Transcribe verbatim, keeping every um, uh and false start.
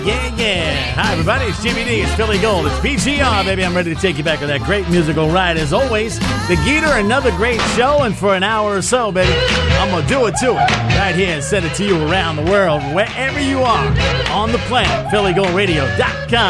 Yeah, yeah. Hi, everybody. It's Jimmy D. It's Philly Gold. It's P G R, baby. I'm ready to take you back on that great musical ride. As always, the Geeter, another great show. And for an hour or so, baby, I'm going to do it to it right here and send it to you around the world, wherever you are on the planet. Philly Gold Radio dot com.